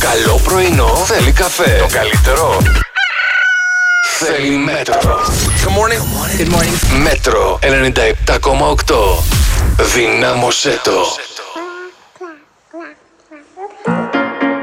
καλό πρωινό θέλει καφέ. Το καλύτερο θέλει Μέτρο. Good morning. Μέτρο 97,8. Δυνάμωσέ το.